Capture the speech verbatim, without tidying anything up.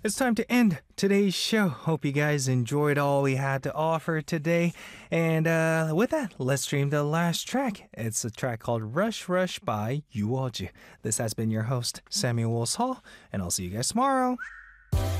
it's time to end today's show. Hope you guys enjoyed all we had to offer today. And uh, with that, let's stream the last track. It's a track called Rush Rush by Yuoji. This has been your host, Samuel Wills Hall, and I'll see you guys tomorrow.